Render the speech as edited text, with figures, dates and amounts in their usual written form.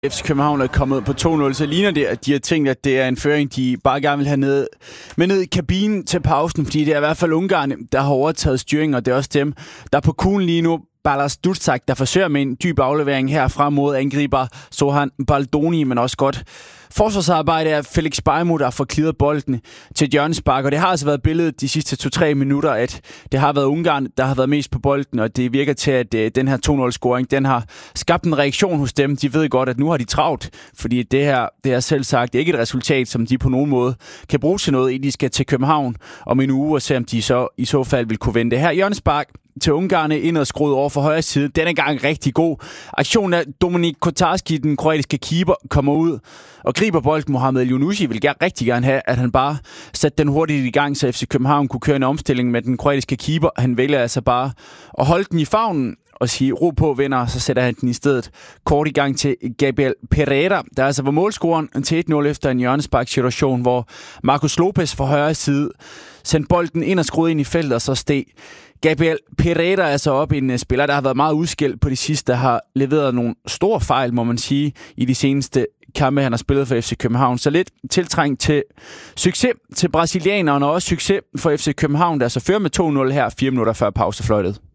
FC København er kommet på 2-0, så ligner det, at de har tænkt, at det er en føring, de bare gerne vil have ned i kabinen til pausen, fordi det er i hvert fald Ungarn, der har overtaget styringen, og det er også dem, der er på kuglen lige nu. Balázs Duszak, der forsøger med en dyb aflevering her frem mod angriber Zoran Baldoni, men også godt forsvarsarbejde af Felix Beijmo, der får clearet bolden til et hjørnespark, og det har altså været billedet de sidste 2-3 minutter, at det har været Ungarn, der har været mest på bolden, og det virker til, at den her 2-0-scoring, den har skabt en reaktion hos dem. De ved godt, at nu har de travlt, fordi det er selv sagt ikke et resultat, som de på nogen måde kan bruge til noget, inden de skal til København om en uge, og se om de så i så fald vil kunne vende det her hjørnespark til Ungarne indad skruet over for højre side. Denne gang rigtig god. Aktionen af Dominik Kotarski, den kroatiske keeper, kommer ud og griber bolden. Mohamed Elyounoushi vil rigtig gerne have, at han bare satte den hurtigt i gang, så FC København kunne køre en omstilling med den kroatiske keeper. Han vælger altså bare at holde den i favnen og sige, ro på, venner, så sætter han den i stedet kort i gang til Gabriel Pereira, der altså var målscoren til 1-0 efter en hjørnespark-situation, hvor Marcos Lopez fra højre side sendte bolden ind og skruede ind i feltet, og så steg Gabriel Pereira er så op en spiller, der har været meget udskilt på de sidste, der har leveret nogle store fejl, må man sige, i de seneste kampe, han har spillet for FC København. Så lidt tiltrængt til succes til brasilianerne, og også succes for FC København, der så fører med 2-0 her 4 minutter før pausefløjtet.